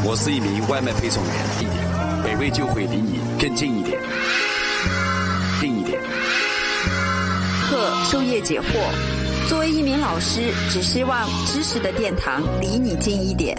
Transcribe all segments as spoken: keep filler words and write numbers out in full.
我是一名外卖配送员，北纬就会离你更近一点，近一点。 课授业解惑，作为一名老师，只希望知识的殿堂离你近一点。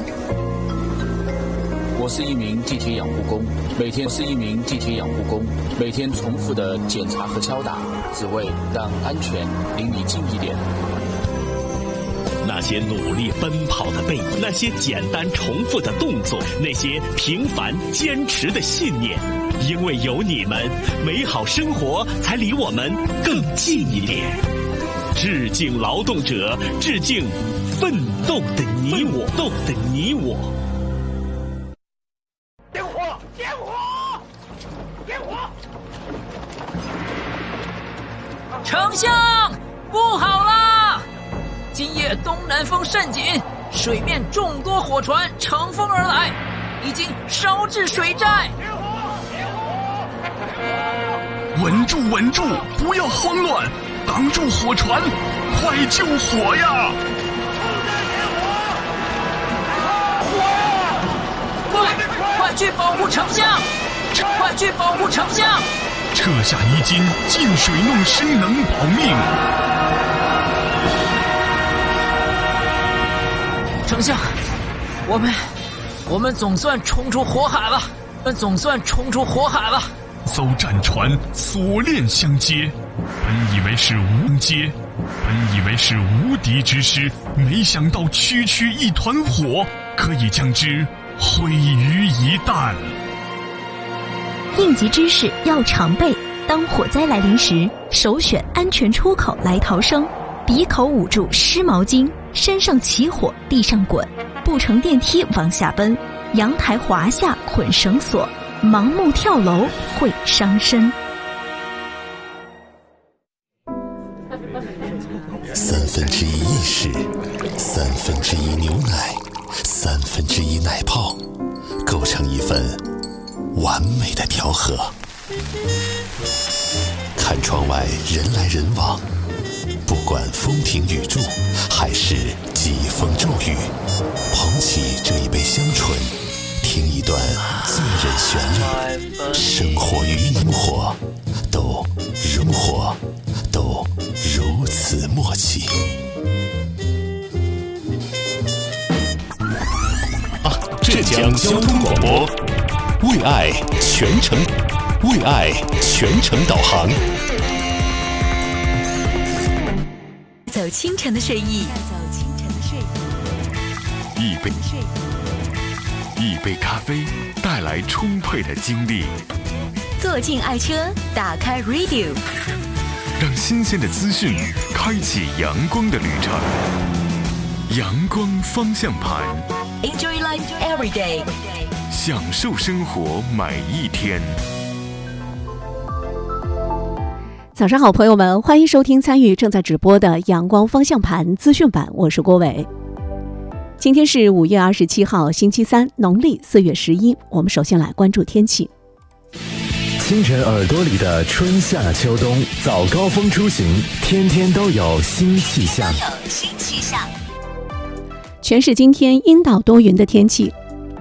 我是一名地铁养护工，每天是一名地铁养护工，每天重复的检查和敲打，只为让安全离你近一点。 那些努力奔跑的背影，那些简单重复的动作，那些平凡坚持的信念，因为有你们，美好生活才离我们更近一点。致敬劳动者，致敬奋斗的你我，斗的你我。 点火！点火！点火！ 丞相，不好啦！今夜东南风甚紧，水面众多火船乘风而来，已经烧至水寨。 稳住，稳住，不要慌乱，挡住火船，快救火呀！ 快，快去保护丞相！快去保护丞相！ 撤下衣襟，进水弄湿能保命。 丞相，我们，我们总算冲出火海了，我们总算冲出火海了。 艘战船锁链相接，本以为是无接，本以为是无敌之师，没想到区区一团火，可以将之毁于一旦。 应急知识要常备，当火灾来临时，首选安全出口来逃生，鼻口捂住湿毛巾，身上起火地上滚，不乘电梯往下奔，阳台滑下捆绳索，盲目跳楼会伤身。 三分之一意识，三分之一牛奶，三分之一奶泡，构成一份完美的调和。看窗外人来人往，不管风平雨注还是疾风骤雨，捧起这一杯香醇，听一段醉人旋律，生活与你火都如火，都如此默契。啊，浙江交通广播，为爱全程，为爱全程导航。 走清晨的睡意， 一杯一杯咖啡带来充沛的精力。 坐进爱车，打开 Radio， 让新鲜的资讯开启阳光的旅程。阳光方向盘 Enjoy life every day， 享受生活每一天。 早上好，朋友们，欢迎收听参与正在直播的阳光方向盘资讯版，我是郭伟。今天是五月二十七号，星期三，农历四月十一。我们首先来关注天气。 清晨耳朵里的春夏秋冬，早高峰出行，天天都有新气象。 全市今天阴到多云的天气，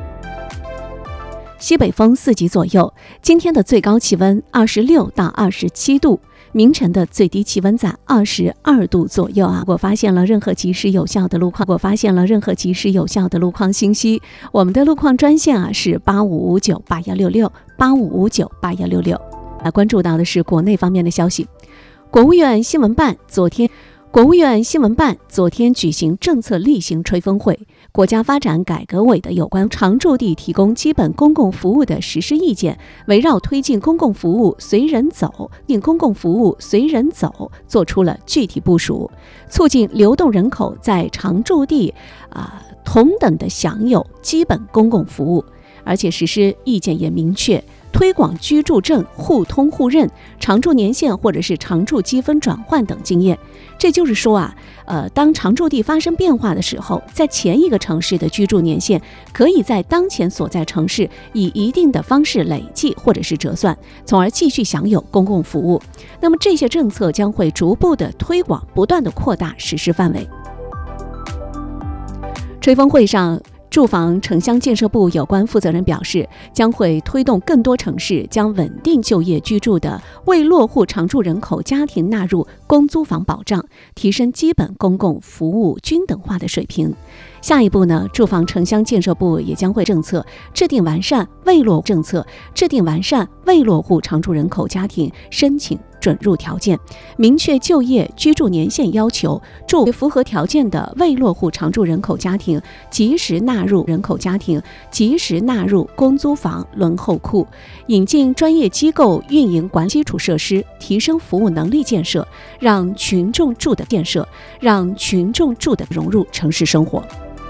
西北风四级左右。今天的最高气温二十六到二十七度。明晨的最低气温在二十二度左右啊！如果发现了任何及时有效的路况，如果发现了任何及时有效的路况信息，我们的路况专线啊是八五五九八幺六六八五五九八幺六六。来关注到的是国内方面的消息，国务院新闻办昨天。国务院新闻办昨天举行政策例行吹风会，国家发展改革委的有关常住地提供基本公共服务的实施意见，围绕推进公共服务随人走、进公共服务随人走做出了具体部署，促进流动人口在常住地啊、呃、同等的享有基本公共服务，而且实施意见也明确。推广居住证互通互认、常住年限或者是常住积分转换等经验。这就是说啊，呃，当常住地发生变化的时候，在前一个城市的居住年限可以在当前所在城市以一定的方式累计或者是折算，从而继续享有公共服务。那么这些政策将会逐步的推广，不断的扩大实施范围。吹风会上， 住房城乡建设部有关负责人表示，将会推动更多城市将稳定就业居住的未落户常住人口家庭纳入公租房保障，提升基本公共服务均等化的水平。下一步呢，住房城乡建设部也将会政策制定完善未落政策，制定完善未落户常住人口家庭申请准入条件，明确就业居住年限要求，助符合条件的未落户常住人口家庭及时纳入人口家庭及时纳入公租房轮候库，引进专业机构运营管基础设施，提升服务能力建设，让群众住的建设，让群众住的融入城市生活。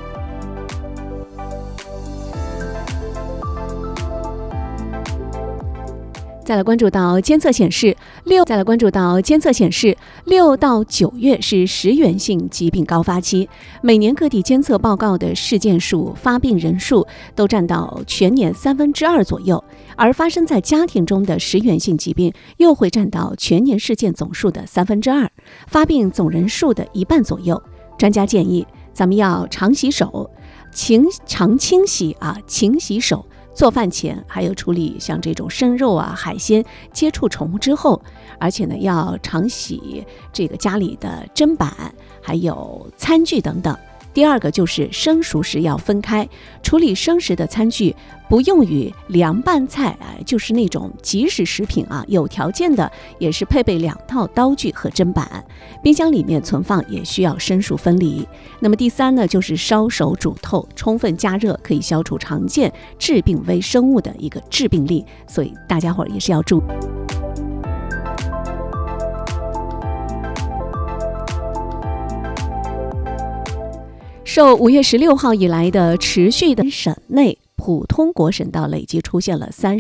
再来关注到监测显示，六再来关注到监测显示，六到九月是食源性疾病高发期，每年各地监测报告的事件数、发病人数都占到全年三分之二左右，而发生在家庭中的食源性疾病又会占到全年事件总数的三分之二，发病总人数的一半左右。专家建议，咱们要常洗手，勤常清洗啊，勤洗手。做饭前还有处理像这种生肉啊、海鲜接触宠物之后，而且呢要常洗这个家里的砧板还有餐具等等。第二个就是生熟食要分开，处理生食的餐具不用于凉拌菜，就是那种即食食品啊，有条件的也是配备两套刀具和砧板，冰箱里面存放也需要生熟分离。那么第三呢，就是烧熟煮透，充分加热可以消除常见致病微生物的一个致病力，所以大家伙儿也是要注意。受五月十六号以来的持续的省内普通国省道累计出现了三